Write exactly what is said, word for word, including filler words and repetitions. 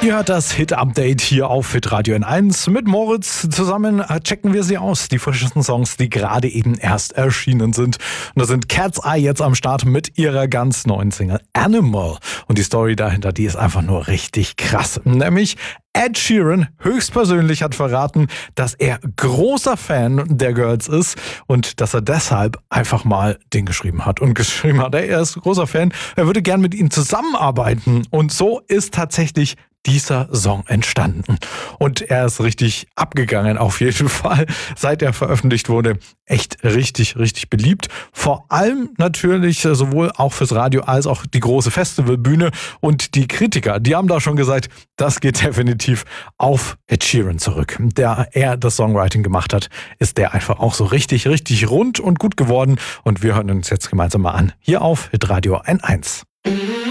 Ihr hört das Hit-Update hier auf Hitradio N eins. Mit Moritz zusammen checken wir sie aus, die frischesten Songs, die gerade eben erst erschienen sind. Und da sind Cat's Eye jetzt am Start mit ihrer ganz neuen Single Animal. Und die Story dahinter, die ist einfach nur richtig krass. Nämlich Ed Sheeran höchstpersönlich hat verraten, dass er großer Fan der Girls ist und dass er deshalb einfach mal den geschrieben hat. Und geschrieben hat, er ist großer Fan, er würde gern mit ihnen zusammenarbeiten. Und so ist tatsächlich dieser Song entstanden. Und er ist richtig abgegangen auf jeden Fall, seit er veröffentlicht wurde. Echt richtig, richtig beliebt. Vor allem natürlich sowohl auch fürs Radio als auch die große Festivalbühne. Und die Kritiker, die haben da schon gesagt, das geht definitiv auf Ed Sheeran zurück. Der er das Songwriting gemacht hat, ist der einfach auch so richtig, richtig rund und gut geworden. Und wir hören uns jetzt gemeinsam mal an. Hier auf Hitradio N eins.